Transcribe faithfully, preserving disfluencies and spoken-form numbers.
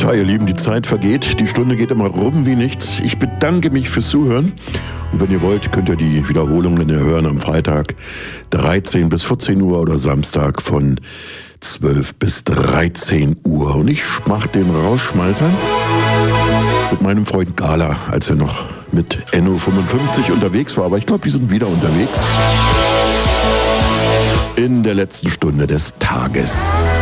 Tja, ihr Lieben, die Zeit vergeht, die Stunde geht immer rum wie nichts. Ich bedanke mich fürs Zuhören. Und wenn ihr wollt, könnt ihr die Wiederholungen hören am Freitag dreizehn bis vierzehn Uhr oder Samstag von zwölf bis dreizehn Uhr. Und ich mach den Rausschmeißer mit meinem Freund Gala, als er noch mit N O fünfundfünfzig unterwegs war. Aber ich glaube, die sind wieder unterwegs in der letzten Stunde des Tages.